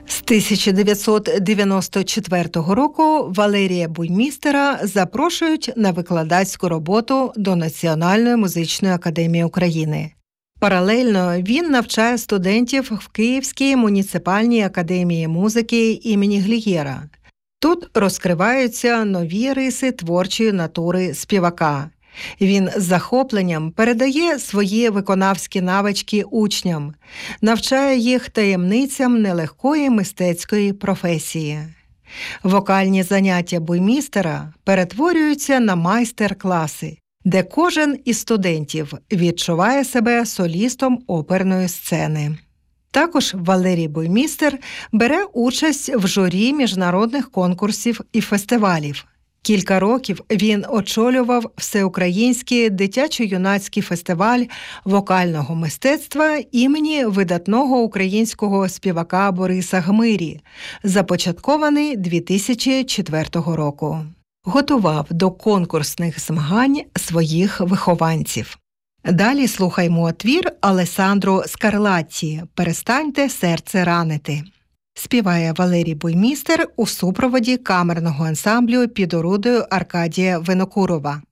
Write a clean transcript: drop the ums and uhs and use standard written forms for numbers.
З 1994 року Валерія Буймістера запрошують на викладацьку роботу до Національної музичної академії України. Паралельно він навчає студентів в Київській муніципальній академії музики імені Глієра. Тут розкриваються нові риси творчої натури співака. Він з захопленням передає свої виконавські навички учням, навчає їх таємницям нелегкої мистецької професії. Вокальні заняття Буймістера перетворюються на майстер-класи, де кожен із студентів відчуває себе солістом оперної сцени. Також Валерій Буймістер бере участь в журі міжнародних конкурсів і фестивалів. Кілька років він очолював Всеукраїнський дитячо-юнацький фестиваль вокального мистецтва імені видатного українського співака Бориса Гмирі, започаткований 2004 року. Готував до конкурсних змагань своїх вихованців. Далі слухаймо твір Алессандро Скарлатті «Перестаньте серце ранити». Співає Валерій Буймістер у супроводі камерного ансамблю під орудою Аркадія Винокурова.